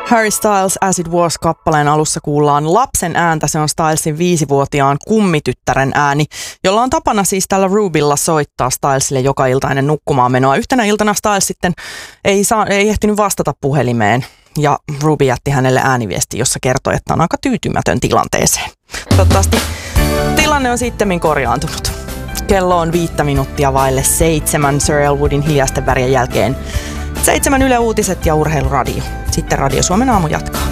Harry Styles As It Was-kappaleen alussa kuullaan lapsen ääntä. Se on Stylesin 5-vuotiaan kummityttären ääni, jolla on tapana siis tällä Rubylla soittaa Stylesille joka ilta ennen nukkumaan menoa. Yhtenä iltana Styles sitten ei ehtinyt vastata puhelimeen ja Ruby jätti hänelle ääniviesti, jossa kertoi, että on aika tyytymätön tilanteeseen. Toivottavasti tilanne on sittemmin korjaantunut. Kello on 5 minuuttia vaille 7 Sir Elwoodin hiljaisten värien jälkeen. 7 Yle Uutiset ja Urheiluradio. Sitten Radio Suomen aamu jatkaa.